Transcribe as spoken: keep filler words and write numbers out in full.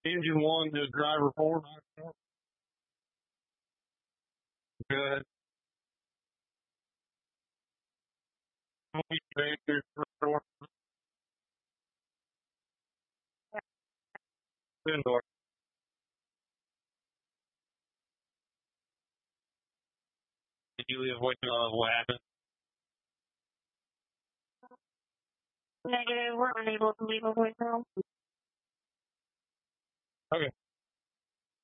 Engine one to driver four. Good. Indoor. Did you leave a voicemail of what happened? Negative. We're unable to leave a voicemail. Okay.